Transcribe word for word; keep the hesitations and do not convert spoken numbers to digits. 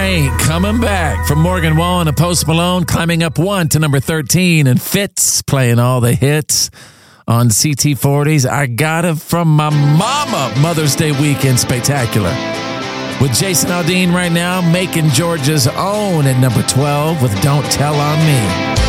Ain't coming back from Morgan Wallen and Post Malone, climbing up one to number thirteen, and Fitz playing all the hits on C T forties. I got it from my mama. Mother's Day weekend spectacular. With Jason Aldean right now, making Georgia's own at number twelve with Don't Tell on Me.